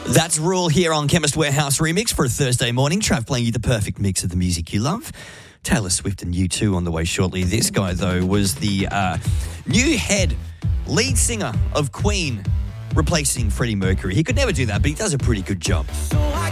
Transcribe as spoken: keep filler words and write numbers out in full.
That's Rule here on Chemist Warehouse Remix for a Thursday morning. Trav playing you the perfect mix of the music you love. Taylor Swift and U two on the way shortly. This guy, though, was the uh, new head lead singer of Queen, replacing Freddie Mercury. He could never do that, but he does a pretty good job.